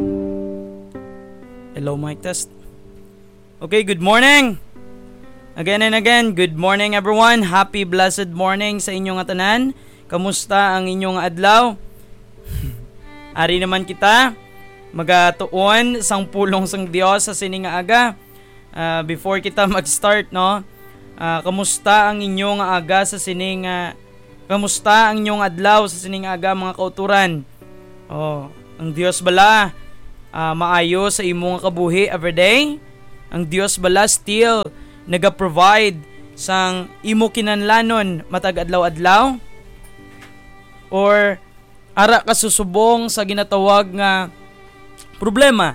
Hello, mic test. Okay, good morning. Again and again, good morning everyone. Happy blessed morning sa inyong tanan. Kamusta ang inyong adlaw? Ari naman kita magatuon sang pulong sang Dios sa sining nga aga. Before kita mag-start, no? Kamusta ang inyong aga sa sining kamusta ang inyong adlaw sa sining aga, mga kauturan? Ang Dios bala maayo sa imong kabuhi everyday. Ang Dios bala still naga-provide sang imo kinanlanon matag adlaw-adlaw, or ara ka susubong sa ginatawag nga problema.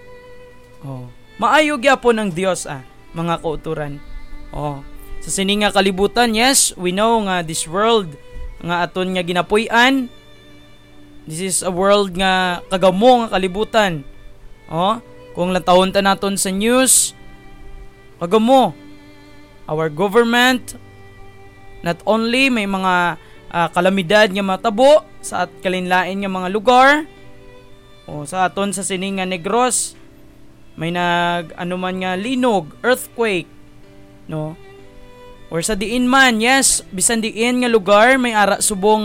Maayo gyapon ang Dios mga kauturan. Sa sining nga kalibutan, yes, we know nga this world nga aton nga ginapuy-an, this is a world nga kagamo nga kalibutan. Kung latahon ta naton sa news, kagamo, our government, not only may mga kalamidad nga matabo sa kalinlain nga mga lugar, sa aton sa sining nga Negros, may anuman nga linog, earthquake, no? Or sa diin man, yes, bisan diin nga lugar, may ara subong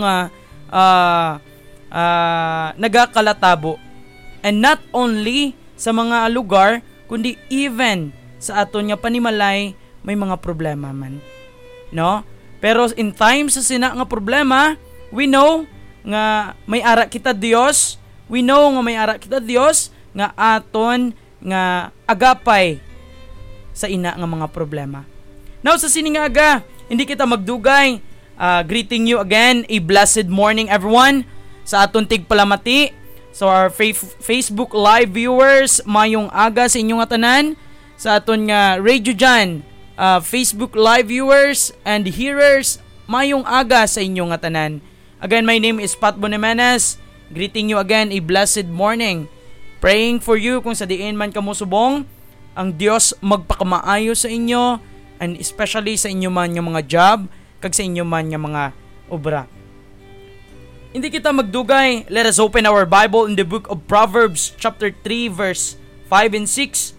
nagakalatabo. And not only sa mga lugar, kundi even sa aton nga panimalay, may mga problema man. No? Pero in times sa sina nga problema, we know nga may ara kita Dios. We know nga may ara kita Dios nga aton nga agapay sa ina nga mga problema. Now sa sining nga aga, hindi kita magdugay. Greeting you again, a blessed morning everyone. Sa aton tigpalamati, so our Facebook live viewers, mayong aga sa inyong tanan. Sa aton nga radio dyan, Facebook live viewers and hearers, mayong aga sa inyong tanan. Again, my name is Pat Bonemenes. Greeting you again, a blessed morning. Praying for you kung sa diin man kamo subong, ang Dios magpakamaayo sa inyo, and especially sa inyo man nga mga job, kag sa inyo man nga mga obra. Hindi kita magdugay. Let us open our Bible in the book of Proverbs chapter 3 verse 5 and 6.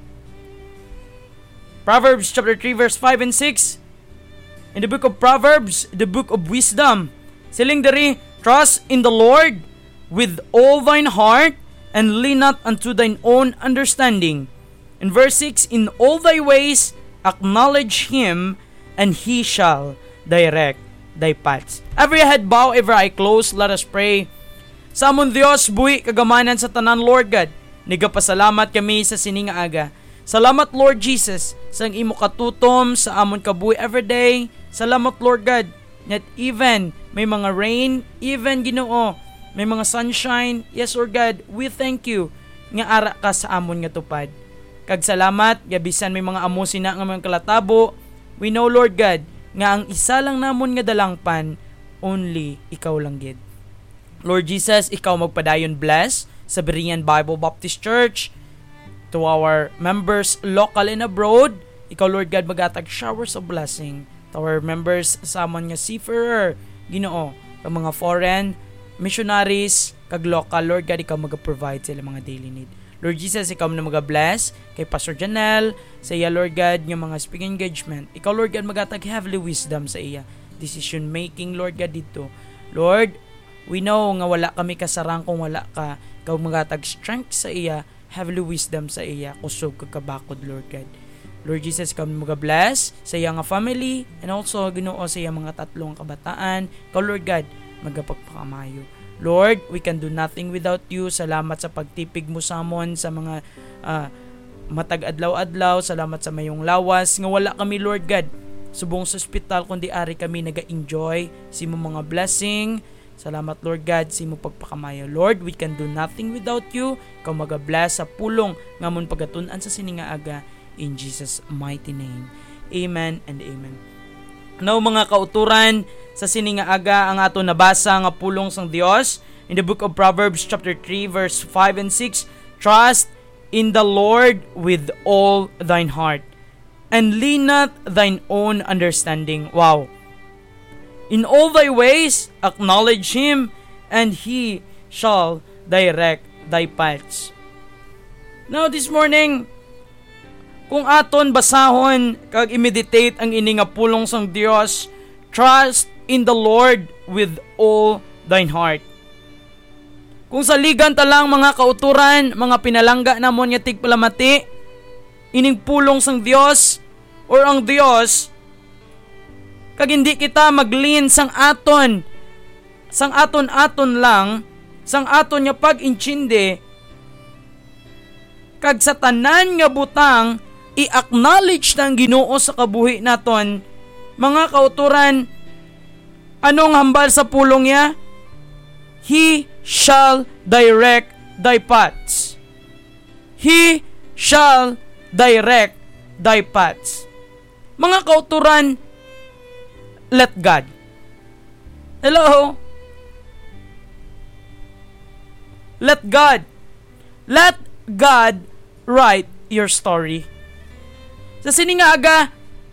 Proverbs chapter 3 verse 5 and 6. In the book of Proverbs, the book of wisdom, siling diri, trust in the Lord with all thine heart, and lean not unto thine own understanding. In verse 6, in all thy ways acknowledge Him, and He shall direct thy paths. Every head bow, every eye close, let us pray. Sa amon Dios, buhi kagamanan sa tanan, Lord God, nigapasalamat kami sa sining nga aga. Salamat, Lord Jesus, sa imo katutom sa amon kabuhi everyday. Salamat, Lord God, that even may mga rain, even Ginoo, may mga sunshine. Yes, Lord God, we thank you nga ara ka sa amon nga tupad. Kag salamat, gabisan may mga amo sina nga mga kalatabo. We know, Lord God, nga ang isa lang namon nga dalangpan, only ikaw lang gid. Lord Jesus, ikaw magpadayon bless sa Berean Bible Baptist Church, to our members local and abroad. Ikaw, Lord God, magatag showers of blessing to our members sa amon nga seafarer, Ginoo, kag mga foreign missionaries kag local. Lord God, ikaw mag-provide sila mga daily need. Lord Jesus, ikaw na mag-bless kay Pastor Janelle, sa iya, Lord God, ng mga speaking engagement. Ikaw, Lord God, magatag heavenly wisdom sa iya decision making, Lord God, dito. Lord, we know nga wala kami kasarang kung wala ka. Ikaw magatag strength sa iya, heavenly wisdom sa iya, kusog kagkabakod, Lord God. Lord Jesus, ikaw mag-bless sa iya nga family, and also Ginoo sa iya mga tatlong kabataan. Ikaw, Lord God, magapagpakamayo. Lord, we can do nothing without you. Salamat sa pagtipig mo sa amon sa mga matag adlaw-adlaw. Salamat sa mayong lawas nga wala kami, Lord God, subong sa ospital kundi ari kami naga-enjoy si mo mga blessing. Salamat, Lord God, si mo pagpakamayo. Lord, we can do nothing without you. Ikaw maga-bless sa pulong nga mon pagatun-an sa sininga aga, in Jesus mighty name. Amen and amen. Now, mga kauturan, sa sininga aga ang ato nabasa nga pulong sang Dios in the book of Proverbs chapter 3 verse 5 and 6. Trust in the Lord with all thine heart, and lean not thine own understanding. Wow. In all thy ways acknowledge Him, and He shall direct thy paths. Now this morning, kung aton basahon kag i-meditate ang ini nga pulong sang Dios, trust in the Lord with all thine heart. Kung saligan ta lang mga kauturan, mga pinalangga namon nga tigpalamati, ining pulong sang Dios or ang Dios, kag hindi kita maglin sang aton lang, sang aton nga pag-inchinde, kag sa tanan nga butang, i-acknowledge ng Ginoo sa kabuhi naton, mga kauturan, anong hambal sa pulong niya? He shall direct thy paths. He shall direct thy paths. Mga kauturan, let God. Hello? Let God. Let God write your story. Sa sininga aga,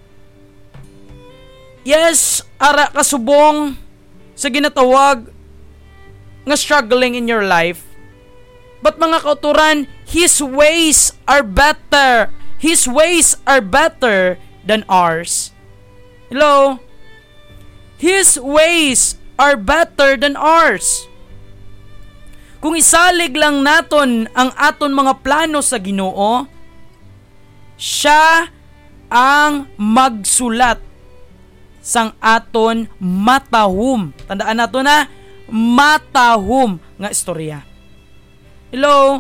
yes, ara kasubong sa ginatawag nga struggling in your life. But mga kauturan, His ways are better. His ways are better than ours. Hello? His ways are better than ours. Kung isalig lang naton ang aton mga plano sa Ginoo, siya ang magsulat sang aton matahum. Tandaan nato na, matahum nga istorya. Hello?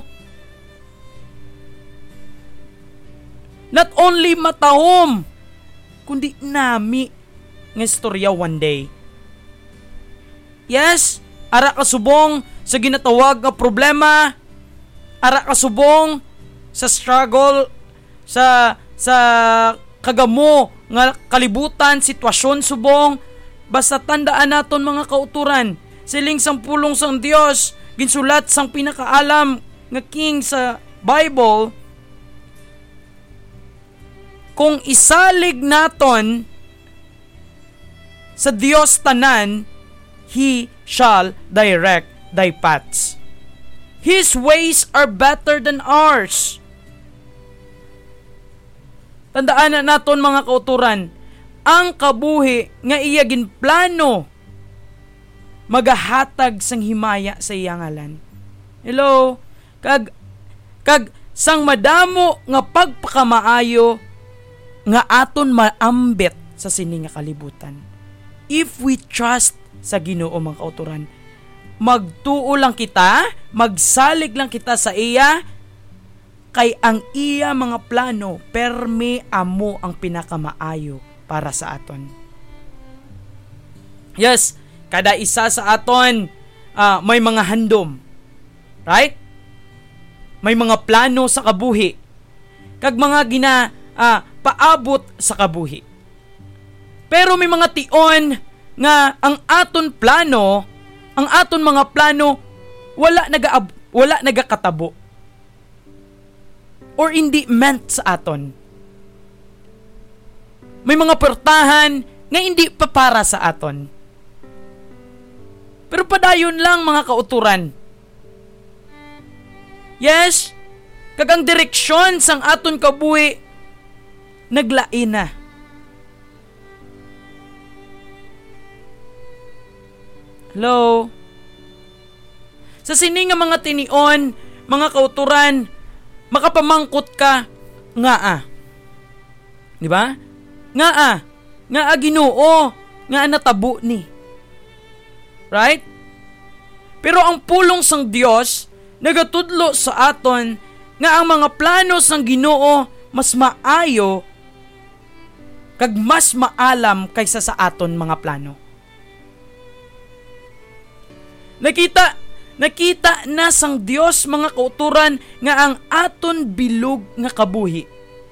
Not only matahum, kundi nami nga istorya one day. Yes, ara kasubong sa ginatawag nga problema, ara kasubong sa struggle, sa kagamo nga kalibutan, sitwasyon subong, basta tandaan naton mga kauturan, siling sang pulong sang Dios, ginsulat sang pinakaalam nga king sa Bible, kung isalig naton sa Dios tanan, He shall direct thy paths. His ways are better than ours. Tandaan na naton mga kauturan, ang kabuhi nga iya ginplano magahatag sang himaya sa iyang ngalan. Hello? Kag sang madamo nga pagpakamaayo nga aton maambit sa sini nga kalibutan. If we trust sa Ginoo mga kauturan, magtuo lang kita, magsalig lang kita sa iya, kay ang iya mga plano, perme amo ang pinakamaayo para sa aton. Yes, kada isa sa aton may mga handom. Right? May mga plano sa kabuhi. Kag mga paabot sa kabuhi. Pero may mga tion nga ang aton plano, ang aton mga plano wala nagakatabo or hindi meant sa aton. May mga portahan nga hindi pa para sa aton. Pero padayon lang mga kauturan. Yes, kag ang direksyon sang aton kabuhi naglain na. Hello? Sa sini nga mga tinion, mga kauturan, makapamangkot ka nga di ba? Nga Ginoo, nga natabo ni. Right? Pero ang pulong sang Dios nagatudlo sa aton nga ang mga plano sang Ginoo mas maayo kag mas maalam kaysa sa aton mga plano. Nakita na sang Dios mga kauturan nga ang aton bilog nga kabuhi.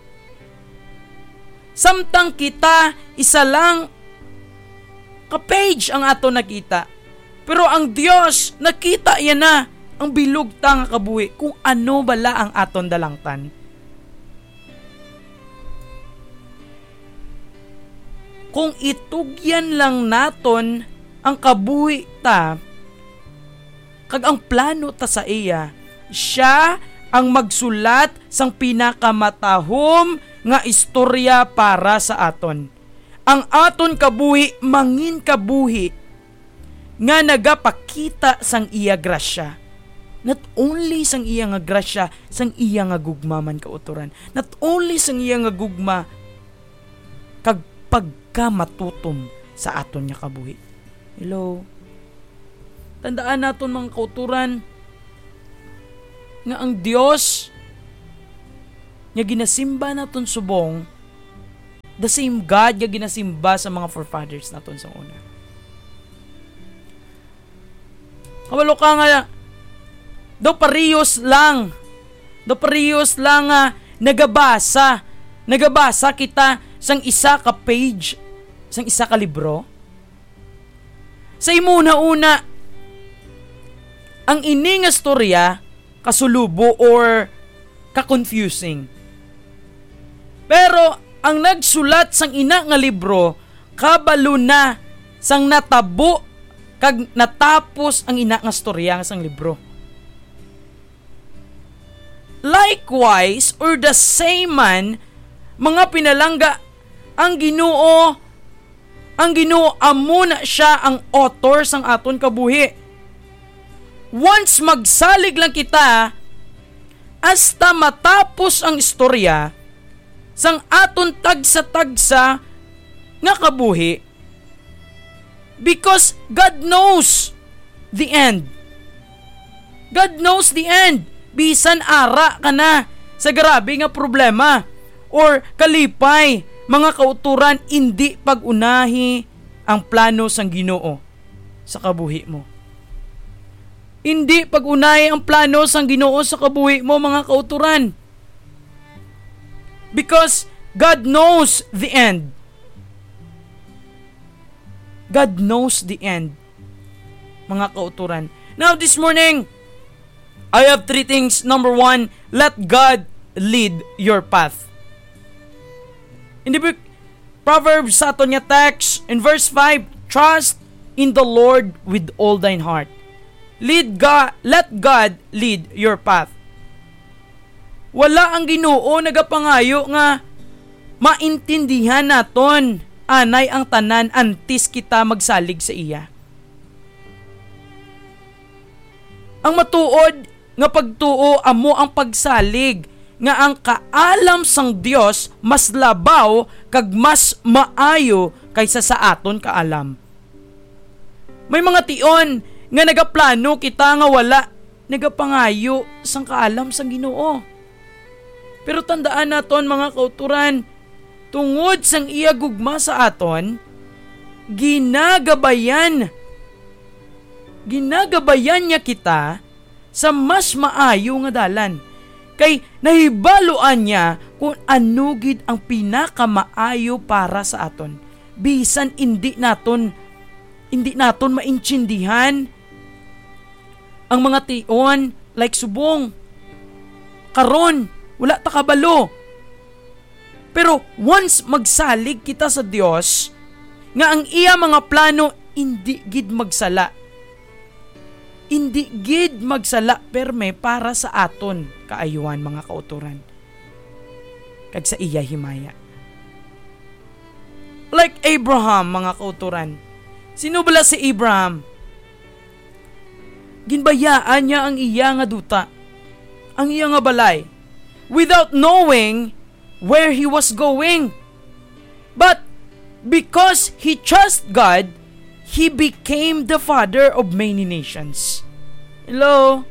Samtang kita isa lang ka-page ang aton nakita. Pero ang Dios nakita yan na ang bilog ta nga kabuhi kung ano bala ang aton dalangtan. Kung itugyan lang naton ang kabuhi ta kag ang plano ta sa iya, siya ang magsulat sang pinakamatahom nga istorya para sa aton. Ang aton kabuhi mangin kabuhi nga nagapakita sang iya grasya. Not only sang iya nga grasya, sang iya nga gugma man kauturan. Not only sang iya nga gugma kag pagkamatutom sa aton nga kabuhi. Hello. Tandaan naton mga kauturan nga ang Dios nga ginasimba naton subong, the same God nga ginasimba sa mga forefathers naton sa una. Kabalo ka nga daw parehas lang nga nagabasa kita sang isa ka page, sang isa ka libro. Sa imuna-una ang ini nga storya kasulubo or ka-confusing. Pero ang nagsulat sang ina nga libro kabalo na sang natabo kag natapos ang ina nga storya sang libro. Likewise or the same man mga pinalangga ang Ginoo amo na siya ang author sang aton kabuhi. Once magsalig lang kita hasta matapos ang istorya sang aton tagsa-tagsa nga kabuhi, because God knows the end. God knows the end. Bisan ara ka na sa grabe nga problema or kalipay, mga kauturan, hindi pag-unahi ang plano sang Ginoo sa kabuhi mo. Hindi pag-unahi ang plano sang Ginoo sa kabuhi mo, mga kauturan. Because God knows the end. God knows the end, mga kauturan. Now this morning, I have 3 things. Number 1, let God lead your path. In the book Proverbs sa aton nga text, in verse 5, trust in the Lord with all thine heart. Let God lead your path. Wala ang Ginoo nagapangayo nga maintindihan naton anay ang tanan antes kita magsalig sa iya. Ang matuod nga pagtuo amo ang pagsalig nga ang kaalam sang Dios mas labaw kag mas maayo kaysa sa aton kaalam. May mga tion nga nagaplano kita nga wala nagapangayo sang kaalam sang Ginoo. Pero tandaan naton mga kauturan, tungod sang iya gugma sa aton, ginagabayan niya kita sa mas maayo nga dalan. Kay nahibaluan niya kung ano gid ang pinakamaayo para sa aton. Bisan hindi naton maintindihan ang mga tion like subong. Karon wala ta kabalo. Pero once magsalig kita sa Dios nga ang iya mga plano hindi gid magsala. Hindi gid magsala perme para sa aton kaayuhan, mga kauturan. Kag sa iya himaya. Like Abraham, mga kauturan. Sino bala si Abraham? Ginbayaan niya ang iya nga duta, ang iya nga balay, without knowing where he was going. But because he trusted God, he became the father of many nations. Hello?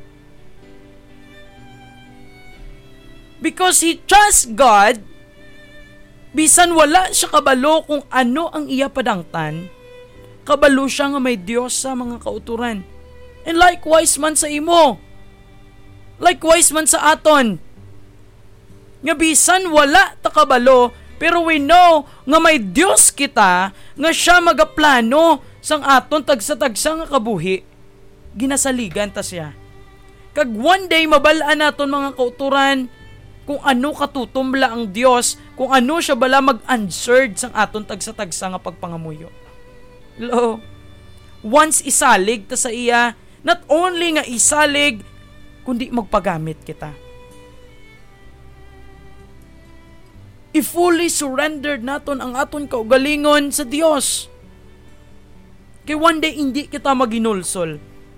Because he trusts God, bisan wala siya kabalo kung ano ang iya padangtan, kabalo siya nga may Dios sa mga kauturan. And likewise man sa imo. Likewise man sa aton. Nga bisan wala ta kabalo, pero we know nga may Dios kita nga siya magaplano sang aton tagsa-tagsa nga kabuhi. Ginasaligan ta siya. Kag one day mabalaan naton mga kauturan kung ano katutumla ang Dios, kung ano siya bala mag-answered sang aton tagsa-tagsa nga pagpangamuyo. Hello? Once isalig ta sa iya, not only nga isalig, kundi magpagamit kita. i-fully surrendered naton ang aton kaugalingon sa Dios. Kay one day hindi kita maginulsol.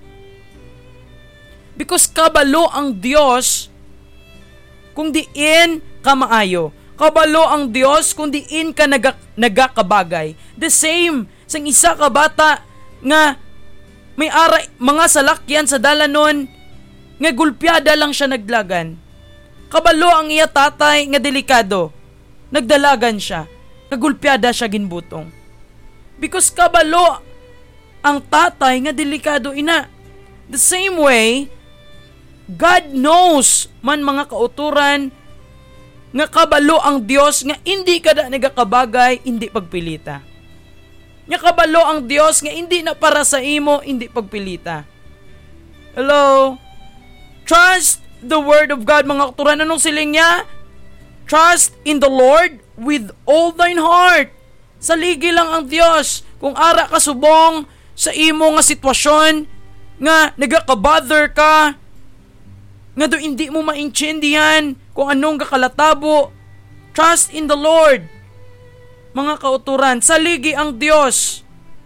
Because kabalo ang Dios kung diin ka maayo. Kabalo ang Dios kung diin ka nagakabagay. The same sang isa ka bata nga may mga salakyan sa dalanon nga gulpyada lang siya naglagan. Kabalo ang iya tatay nga delikado. Nagdalagan siya. Nagulpyada siya ginbutong. Because kabalo ang tatay nga delikado ina. The same way, God knows man mga kauturan nga kabalo ang Dios nga hindi kada nagakabagay, hindi pagpilita. Nga kabalo ang Dios nga hindi na para sa imo, hindi pagpilita. Hello? Trust the word of God, mga kauturan. Anong siling niya? Trust in the Lord with all thine heart. Saligi lang ang Dios. Kung ara ka subong sa imo nga sitwasyon, nga nagakabother ka, nga do hindi mo maintindihan kung anong kakalatabo, trust in the Lord. Mga kauturan, saligi ang Dios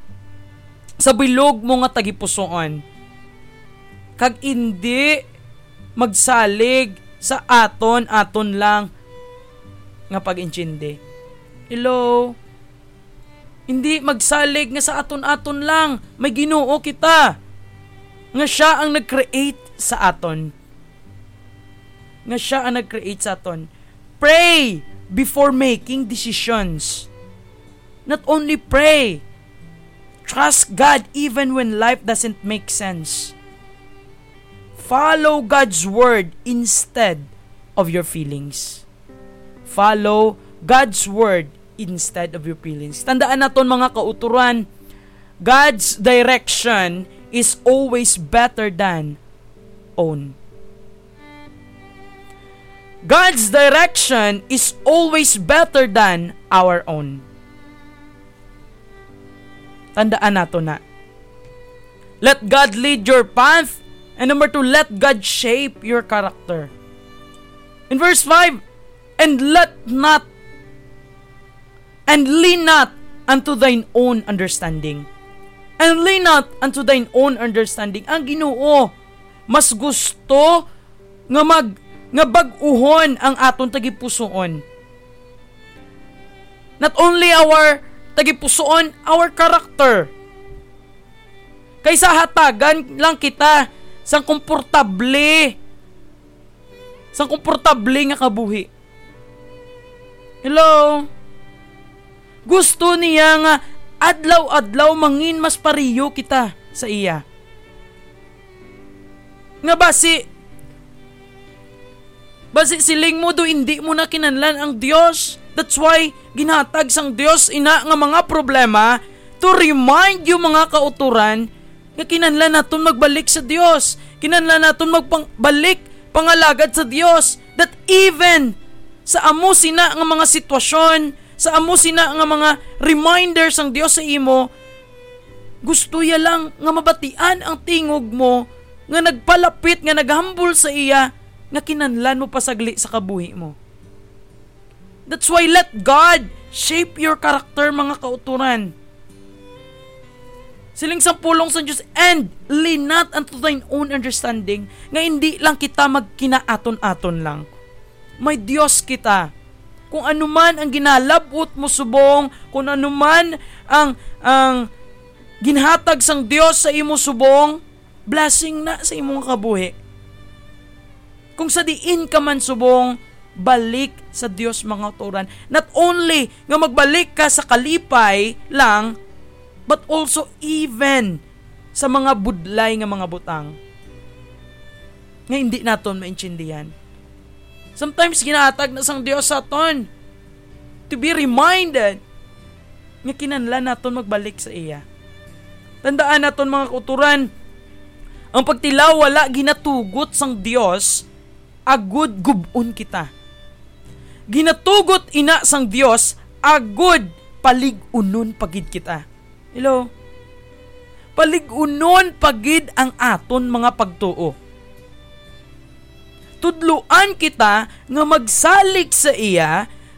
sa bilog mo nga tagipusoon. Kag hindi magsalig sa aton lang nga pag-intindi. Hello? Hindi magsalig nga sa aton lang. May Ginoo kita. Nga siya ang nag-create sa aton. Nga siya ang nag-create sa aton. Pray before making decisions. Not only pray. Trust God even when life doesn't make sense. Follow God's word instead of your feelings. Follow God's word instead of your feelings. Tandaan naton mga kauturan, God's direction is always better than own. God's direction is always better than our own. Tandaan nato na. Let God lead your path. And number 2, let God shape your character. In verse 5, and lean not unto thine own understanding. And lean not unto thine own understanding. Ang Ginoo, mas gusto nga bag-uhon ang aton tagipusoon. Not only our tagipusoon, our character. Kaysa hatagan lang kita sang komportable nga kabuhi. Hello? Gusto niya nga adlaw-adlaw mangin mas pariyo kita sa iya. Nga basi siling mo do hindi mo na kinanlan ang Dios. That's why ginhatag sang Dios ina nga mga problema to remind you mga kauturan nga kinanlan naton magbalik sa Dios. Kinanlan naton magbalik pangalagad sa Dios. That even sa amo sina nga mga sitwasyon, sa amo sina nga mga reminders ang Dios sa imo, gusto ya lang nga mabatian ang tingog mo, nga nagpalapit, nga naghambol sa iya, nga kinanlan mo pasagli sa kabuhi mo. That's why let God shape your character mga kauturan. Siling sampulong sa Diyos, and lean not unto thine own understanding, nga hindi lang kita magkinaaton-aton lang. May Diyos kita. Kung anuman ang ginalabot mo subong, kung anuman ang ginhatag sang Diyos sa imo subong, blessing na sa imong kabuhi. Kung sa diin ka man subong, balik sa Diyos mga kauturan. Not only nga magbalik ka sa kalipay lang, but also even sa mga budlay nga mga butang. Nga hindi naton maintindihan. Sometimes ginahatag na sang Dios sa aton to be reminded nga kinanlan naton magbalik sa iya. Tandaan naton mga kauturan, ang pagtilaw wala ginatugot sang Dios, agud gubon kita. Ginatugot ina sang Dios, agud palig-unon pagid kita. Hello? Palig-unon pagid ang aton mga pagtuo. Tudluan kita nga magsalig sa iya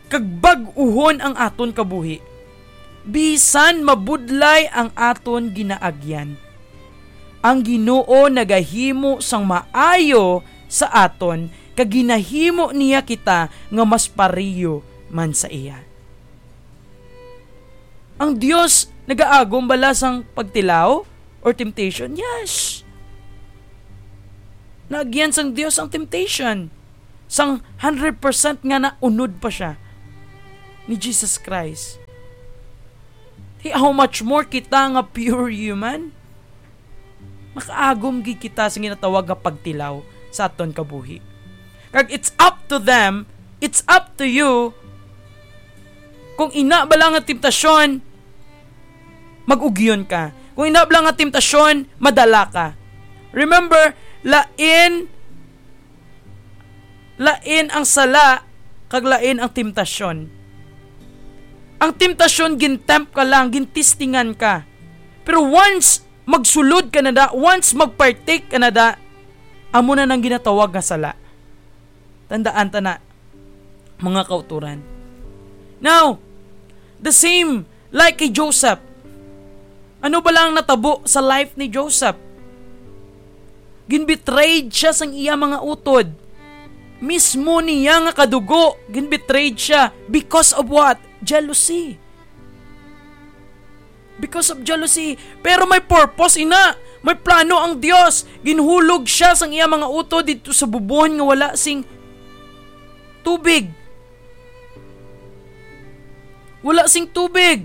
kag bag-uhon ang aton kabuhi. Bisan mabudlay ang aton ginaagyan. Ang Ginoo nagahimo sang maayo sa aton, kag ginahimo niya kita nga mas pariyo man sa iya. Ang Dios nagaagom bala sang pagtilaw or temptation? Yes. Naagyan sang Dios ang temptation. Sang 100% nga naunod pa siya ni Jesus Christ. How much more kita nga pure human? Makaagom gi kita sa ginatawag nga pagtilaw sa aton kabuhi. Kag it's up to them, it's up to you, kung ina bala nga temptasyon, mag-ugyon ka. Kung ina bala nga temptasyon, madala ka. Remember, lain ang sala, kag lain ang temptasyon. Ang temptasyon, gintempt ka lang, gintistingan ka. Pero once magsulod ka na da, once magpartake ka na da, amo na nang ginatawag nga sala. Tandaan ta na, mga kauturan. Now, the same like kay Joseph. Ano ba lang natabo sa life ni Joseph? Ginbetrayed siya sang iya mga utod. Mismo niya nga kadugo, ginbetrayed siya. Because of what? Jealousy. Because of jealousy. Pero may purpose ina. May plano ang Dios. Ginhulog siya sang iya mga utod dito sa bubuhan nga wala sing tubig. Wala sing tubig.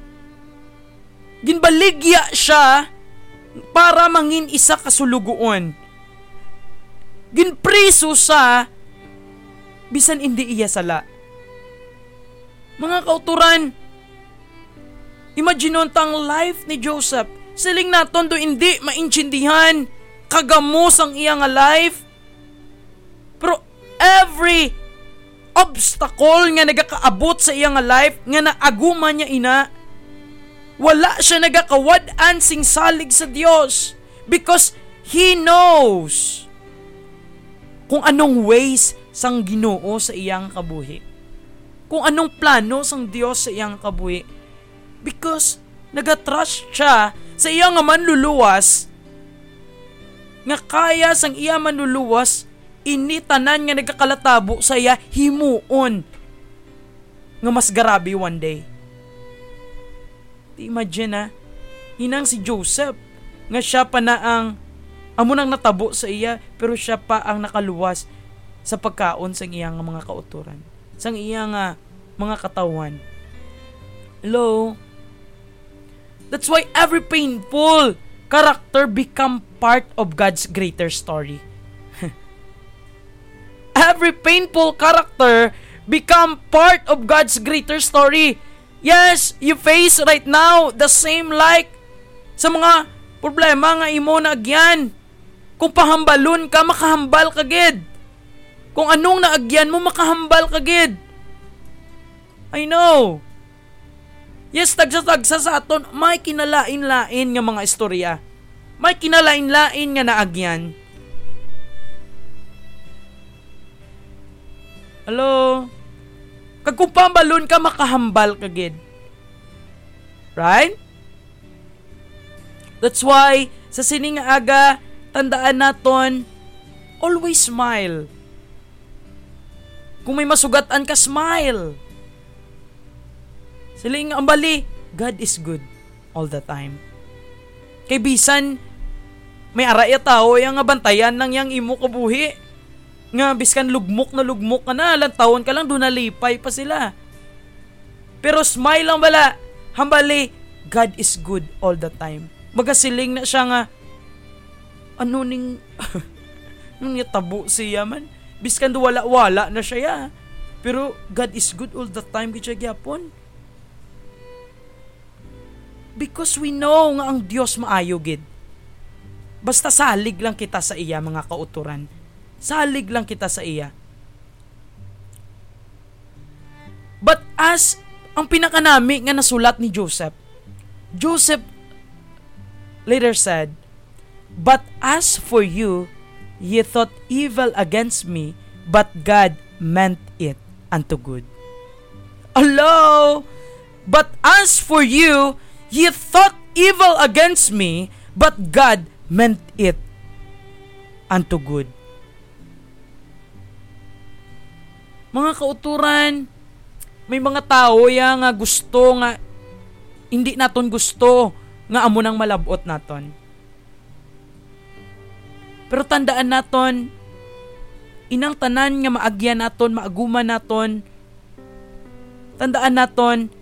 Ginbaligya siya para mangin isa kasulugoon. Ginpriso sa bisan hindi iya sala. Mga kauturan, imagine tang life ni Joseph. Siling naton do hindi maintindihan kagamos ang iya nga life. Pero every obstacle nga nagakaabot sa iya nga life, nga naaguman niya ina, wala siya nagakawad-an sing salig sa Dios because He knows kung anong ways sang Ginoo sa iyang kabuhi. Kung anong plano sang Dios sa iyang kabuhi. Because nagatrust siya sa iyang manluluwas, nga kaya sang iya manluluwas, initanan nga nagkakalatabo sa iya himuon nga mas garabi one day. Imagine na, inang si Joseph, nga siya pa na ang amo nang natabo sa iya, pero siya pa ang nakaluwas sa pagkaon sa iyang mga kauturan, sa iyang mga katawan. Hello? That's why every painful character become part of God's greater story. Every painful character become part of God's greater story. Yes, you face right now the same like sa mga problema nga imo na agyan. Kung pahambalon ka, makahambal ka gid. Kung anong naagyan mo, makahambal ka gid. I know. Yes, tagsa-tagsa sa aton, may kinalain-lain nga mga istorya. May kinalain-lain nga naagyan. Hello? Kag kung pambalon ka, makahambal ka gid. Right? That's why, sa sining aga, tandaan naton, always smile. Kung may masugatan ka, smile. Siling ambali, God is good all the time. Kay bisan, may araya tao yung nga bantayan ng yang imo kabuhi. Nga biskan lugmok ka na, lantawon ka lang, doon nalipay pa sila. Pero smile lang bala, hambali, God is good all the time. Magasiling na siya nga, ano ning, nung tabo siya man, biskan do wala na siya ya. Pero God is good all the time, kitsa gyapon. Because we know nga ang Diyos maayo gid. Basta salig lang kita sa iya, mga kauturan. Salig lang kita sa iya. But as ang pinakanami nga nasulat ni Joseph later said, "But as for you, ye thought evil against me, but God meant it unto good." Hello? But as for you, ye thought evil against me, but God meant it unto good. Mga kauturan, may mga tao nga gusto nga hindi naton gusto nga amo nang malabot naton. Pero tandaan naton, inang tanan nga maagyan naton, maaguman naton, tandaan naton